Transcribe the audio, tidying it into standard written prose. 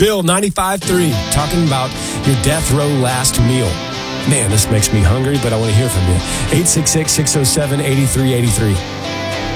Bill, 95.3, talking about your death row last meal. Man, this makes me hungry, but I want to hear from you. 866-607-8383.